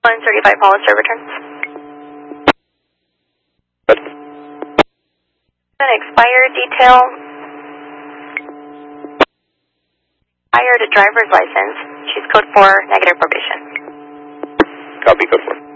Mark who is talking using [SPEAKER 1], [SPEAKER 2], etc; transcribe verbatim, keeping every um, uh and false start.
[SPEAKER 1] one thirty-five Hollister returns.
[SPEAKER 2] Good.
[SPEAKER 1] An expired detail. Expired driver's license. She's code four, negative probation.
[SPEAKER 2] Copy, code four.